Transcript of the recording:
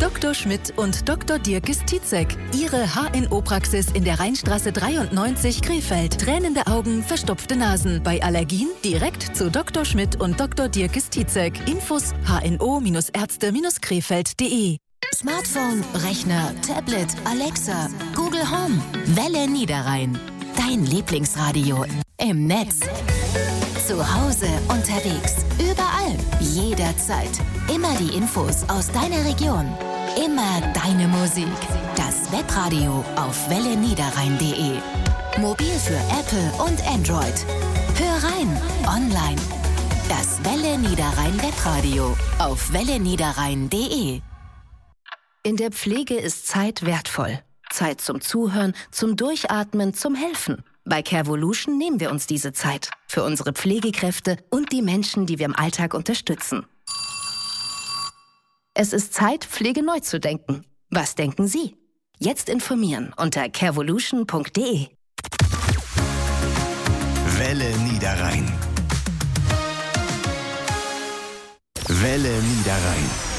Dr. Schmidt und Dr. Dirkes-Tietzek. Ihre HNO-Praxis in der Rheinstraße 93 Krefeld. Tränende Augen, verstopfte Nasen. Bei Allergien direkt zu Dr. Schmidt und Dr. Dirkes-Tietzek. Infos hno-ärzte-krefeld.de. Smartphone, Rechner, Tablet, Alexa, Google Home, Welle Niederrhein. Dein Lieblingsradio im Netz. Zu Hause, unterwegs, überall, jederzeit. Immer die Infos aus deiner Region. Immer deine Musik. Das Webradio auf welleniederrhein.de. Mobil für Apple und Android. Hör rein, online. Das Welle Niederrhein Webradio auf welleniederrhein.de. In der Pflege ist Zeit wertvoll. Zeit zum Zuhören, zum Durchatmen, zum Helfen. Bei Carevolution nehmen wir uns diese Zeit. Für unsere Pflegekräfte und die Menschen, die wir im Alltag unterstützen. Es ist Zeit, Pflege neu zu denken. Was denken Sie? Jetzt informieren unter carevolution.de. Welle Niederrhein. Welle Niederrhein.